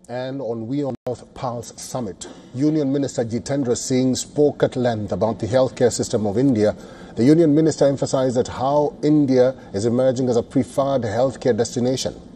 And on We on North Pulse Summit, Union Minister Jitendra Singh spoke at length about the healthcare system of India. The Union Minister emphasized that how India is emerging as a preferred healthcare destination.